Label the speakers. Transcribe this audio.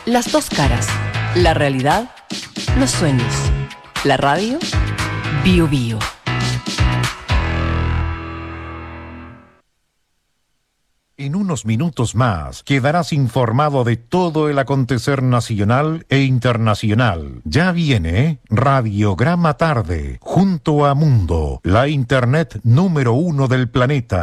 Speaker 1: Las dos caras, la realidad, los sueños. La radio, Bio Bio.
Speaker 2: En unos minutos más quedarás informado de todo el acontecer nacional e internacional. Ya viene Radiograma Tarde, junto a Mundo, la internet número 1 del planeta.